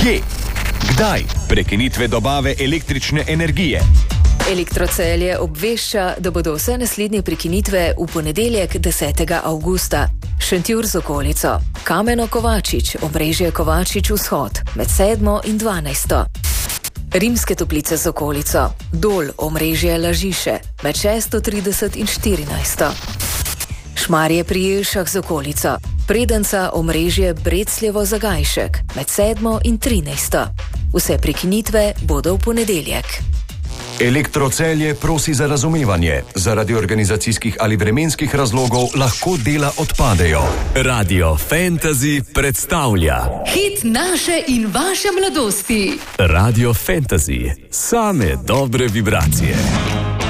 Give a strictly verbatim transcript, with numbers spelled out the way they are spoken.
Kje? Kdaj? Prekinitve dobave električne energije. Elektrocelje obvešča, da bodo vse naslednje prekinitve v ponedeljek desetega avgusta. Šentjur z okolico, Kameno Kovačič, omrežje Kovačič vzhod, med sedmo in dvanajsto. Rimske Toplice z okolico, Dol, omrežje Lažiše, med šesto trideset in štirinajsto. Šmarje pri Jelšah z okolico, Predanca, omrežje Brecljevo Zagajšek, med sedmo in trinajsto. Vse prekinitve bodo v ponedeljek. Elektrocelje prosi za razumevanje. Zaradi organizacijskih ali vremenskih razlogov lahko dela odpadejo. Radio Fantasy predstavlja hit naše in vaše mladosti. Radio Fantasy, same dobre vibracije.